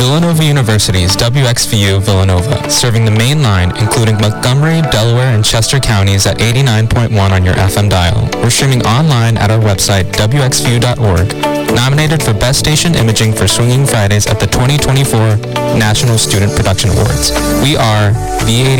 Villanova University's WXVU Villanova, serving the main line, including Montgomery, Delaware, and Chester counties at 89.1 on your FM dial. We're streaming online at our website, wxvu.org. Nominated for Best Station Imaging for Swinging Fridays at the 2024 National Student Production Awards. We are V80.